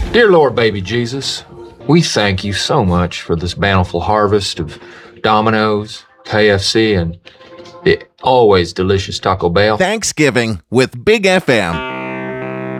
Dear Lord, baby Jesus, we thank you so much for this bountiful harvest of Domino's, KFC, and the always delicious Taco Bell. Thanksgiving with Big FM.